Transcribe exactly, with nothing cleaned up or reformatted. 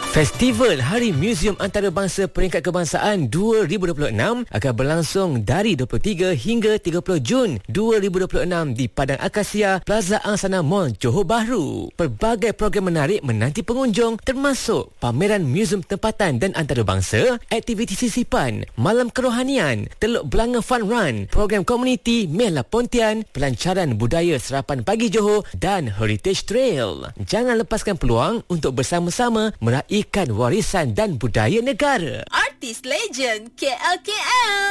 Festival Hari Muzium Antarabangsa Peringkat Kebangsaan dua ribu dua puluh enam akan berlangsung dari dua puluh tiga hingga tiga puluh Jun dua ribu dua puluh enam di Padang Akasia, Plaza Angsana Mall, Johor Bahru. Pelbagai program menarik menanti pengunjung termasuk pameran muzium tempatan dan antarabangsa, aktiviti sisipan, malam kerohanian, Teluk Belanga Fun Run, program komuniti Mela Pontian, pelancaran budaya Serapan Pagi Johor dan Heritage Trail. Jangan lepaskan peluang untuk bersama-sama meraihkan warisan dan budaya negara. Artis legend K L K L.